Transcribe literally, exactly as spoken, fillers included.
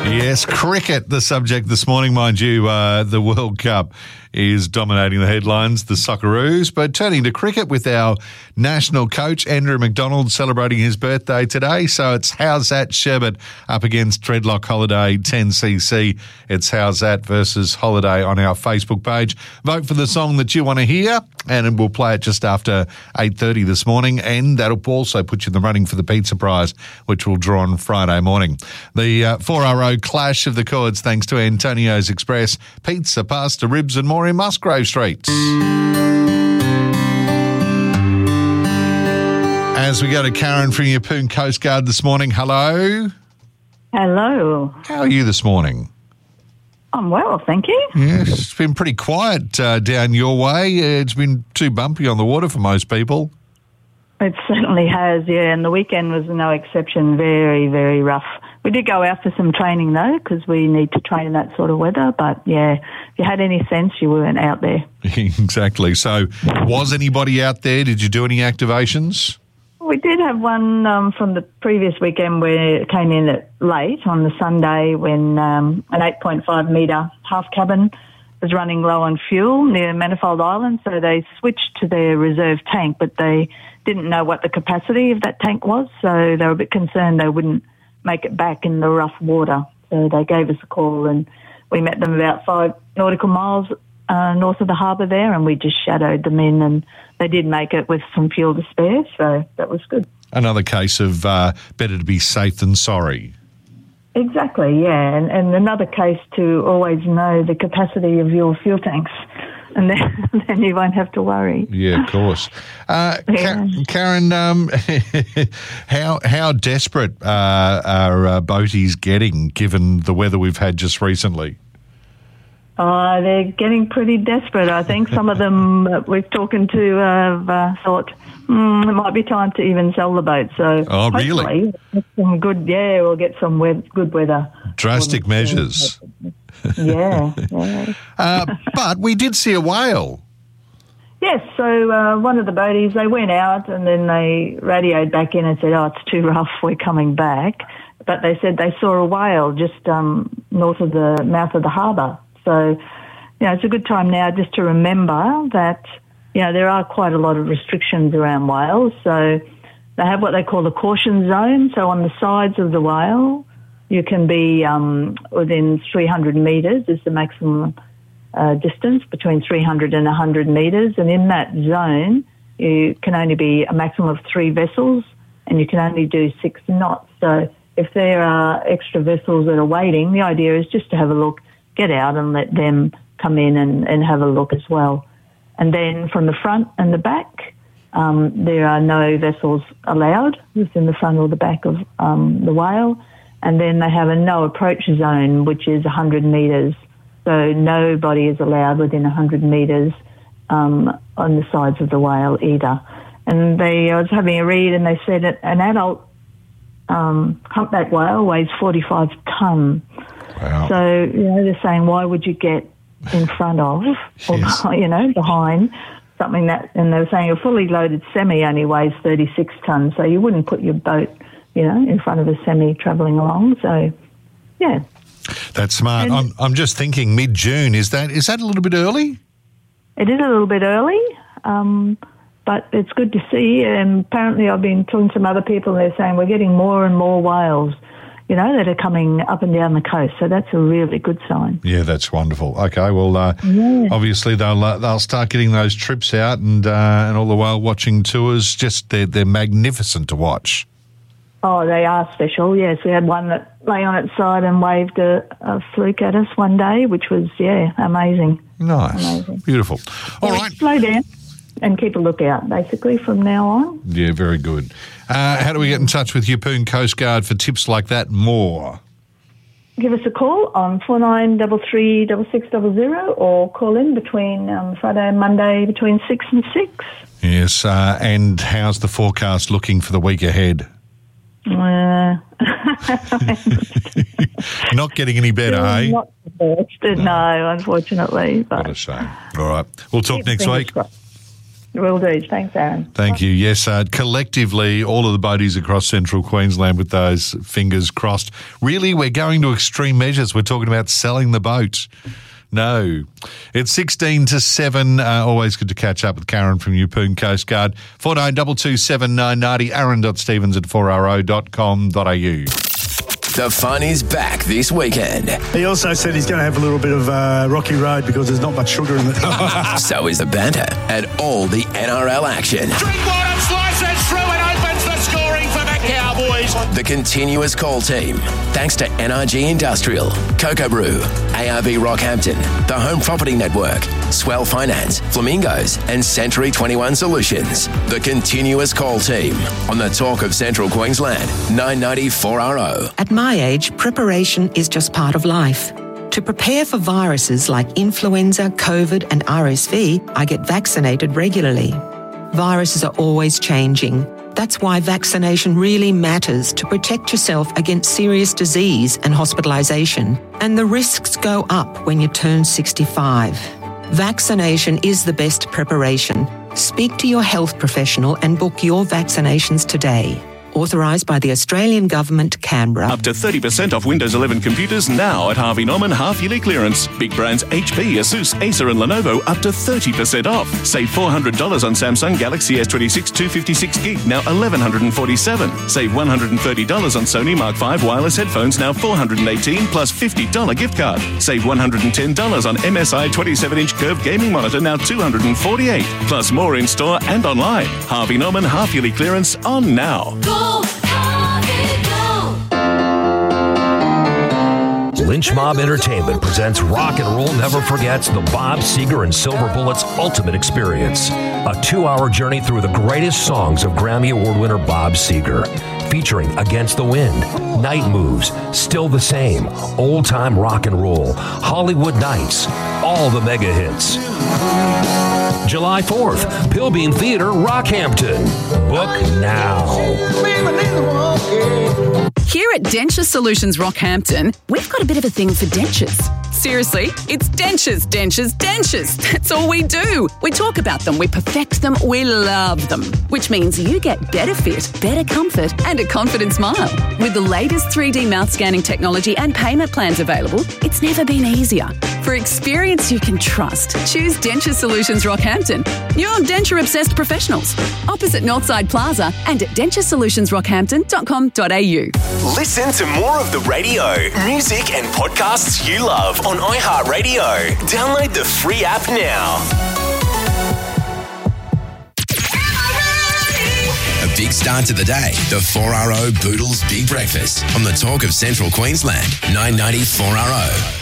Yes, cricket, the subject this morning, mind you. Uh, the World Cup is dominating the headlines, the Socceroos. But turning to cricket with our national coach, Andrew McDonald, celebrating his birthday today. So it's How's That Sherbet up against Dreadlock Holiday ten C C. It's How's That versus Holiday on our Facebook page. Vote for the song that you want to hear, and we'll play it just after eight thirty this morning. And that'll also put you in the running for the pizza prize, which we'll draw on Friday morning. The uh, four R O clash of the chords thanks to Antonio's Express, pizza, pasta, ribs and more in Musgrave Street. As we go to Karen from Yeppoon Coast Guard this morning, hello. Hello. How are you this morning? I'm well, thank you. Yes, it's been pretty quiet uh, down your way. It's been too bumpy on the water for most people. It certainly has, yeah, and the weekend was no exception. Very, very rough. We did go out for some training, though, because we need to train in that sort of weather. But, yeah, if you had any sense, you weren't out there. Exactly. So was anybody out there? Did you do any activations? We did have one um, from the previous weekend where it came in at late on the Sunday when um, an eight point five metre half cabin was running low on fuel near Manifold Island. So they switched to their reserve tank, but they didn't know what the capacity of that tank was. So they were a bit concerned they wouldn't make it back in the rough water. So they gave us a call and we met them about five nautical miles uh, north of the harbour there, and we just shadowed them in, and they did make it with some fuel to spare, so that was good. Another case of uh, better to be safe than sorry. Exactly, yeah, and, and another case to always know the capacity of your fuel tanks, and then, then you won't have to worry. Yeah, of course. Uh, yeah. Ka- Karen, um, how how desperate uh, are uh, boaties getting given the weather we've had just recently? Uh, they're getting pretty desperate. I think some of them uh, we've talking to have uh, thought mm, it might be time to even sell the boat. So oh, really? Get some good, yeah, we'll get some we- good weather. Drastic measures. Yeah. yeah. uh, but we did see a whale. Yes, so uh, one of the boaties, they went out and then they radioed back in and said, oh, it's too rough, we're coming back. But they said they saw a whale just um, north of the mouth of the harbour. So, you know, it's a good time now just to remember that, you know, there are quite a lot of restrictions around whales. So they have what they call a caution zone. So on the sides of the whale, you can be um, within three hundred metres is the maximum uh, distance, between three hundred and one hundred metres. And in that zone, you can only be a maximum of three vessels and you can only do six knots. So if there are extra vessels that are waiting, the idea is just to have a look, get out and let them come in and, and have a look as well. And then from the front and the back, um, there are no vessels allowed within the front or the back of um, the whale. And then they have a no approach zone, which is one hundred metres. So nobody is allowed within one hundred metres um, on the sides of the whale either. And they, I was having a read and they said that an adult um, humpback whale weighs forty-five tonne. Wow. So, you know, they're saying, why would you get in front of or, yes. you know, behind something that, and they were saying a fully loaded semi only weighs thirty-six tonnes, so you wouldn't put your boat, you know, in front of a semi travelling along. So, yeah. That's smart. And I'm I'm just thinking mid-June. Is that is that a little bit early? it is a little bit early, um, but it's good to see. And apparently I've been talking to some other people and they're saying we're getting more and more whales, you know, that are coming up and down the coast. So that's a really good sign. Yeah, that's wonderful. Okay, well, uh, yeah. obviously they'll uh, they'll start getting those trips out and uh, and all the whale watching tours. Just they're they're magnificent to watch. Oh, they are special. Yes, we had one that lay on its side and waved a, a fluke at us one day, which was yeah amazing. Nice, amazing. Beautiful. All so right, slow down and keep a lookout. Basically, from now on. Yeah, very good. Uh, how do we get in touch with Yeppoon Coast Guard for tips like that and more? Give us a call on four nine three three six six zero zero or call in between um, Friday and Monday between six and six. Yes, uh, and how's the forecast looking for the week ahead? Uh, Not getting any better, eh? Not the best, no. no, unfortunately. But what a shame. All right, we'll talk next week. Crossed. Will do. Thanks, Aaron. Thank you. Yes, uh, collectively, all of the boaties across central Queensland with those fingers crossed. Really, we're going to extreme measures. We're talking about selling the boat. No. It's sixteen to seven. Uh, always good to catch up with Karen from Yeppoon Coast Guard. four nine two two seven nine nine zero, aaron.stevens at four r o dot com dot a u. The fun is back this weekend. He also said he's going to have a little bit of uh, rocky road because there's not much sugar in it. So is the banter and all the N R L action. Drinkwater slices through and opens the scoring for the Cowboys. The continuous call team, thanks to N R G Industrial, Cocoa Brew, A R B Rockhampton, the Home Property Network, Swell Finance, Flamingos, and Century twenty-one Solutions. The continuous call team on the Talk of Central Queensland, nine ninety four R O. At my age, preparation is just part of life. To prepare for viruses like influenza, COVID, and R S V, I get vaccinated regularly. Viruses are always changing. That's why vaccination really matters to protect yourself against serious disease and hospitalisation. And the risks go up when you turn sixty-five. Vaccination is the best preparation. Speak to your health professional and book your vaccinations today. Authorised by the Australian Government, Canberra. Up to thirty percent off Windows eleven computers now at Harvey Norman half-yearly clearance. Big brands H P, Asus, Acer and Lenovo up to thirty percent off. Save four hundred dollars on Samsung Galaxy S twenty-six two fifty-six gig, now eleven forty-seven. Save one hundred thirty dollars on Sony Mark five wireless headphones, now four hundred eighteen dollars plus fifty dollars gift card. Save one hundred ten dollars on M S I twenty-seven inch curved gaming monitor, now two hundred forty-eight dollars. Plus more in store and online. Harvey Norman half-yearly clearance on now. Lynch Mob Entertainment presents Rock and Roll Never Forgets the Bob Seger and Silver Bullets Ultimate Experience. A two-hour journey through the greatest songs of Grammy Award winner Bob Seger. Featuring Against the Wind, Night Moves, Still the Same, Old Time Rock and Roll, Hollywood Nights, all the mega hits. July fourth, Pilbeam Theatre, Rockhampton. Book now. Here at Denture Solutions Rockhampton, we've got a bit of a thing for dentures. Seriously, it's dentures, dentures, dentures. That's all we do. We talk about them, we perfect them, we love them. Which means you get better fit, better comfort, and a confident smile. With the latest three D mouth scanning technology and payment plans available, it's never been easier. For experience you can trust, choose Denture Solutions Rockhampton. Your denture-obsessed professionals. Opposite Northside Plaza and at denture solutions rockhampton dot com dot a u. Listen to more of the radio, music and podcasts you love on iHeartRadio. Download the free app now. A big start to the day. The four R O Boodles Big Breakfast on the Talk of Central Queensland, nine ninety four R O.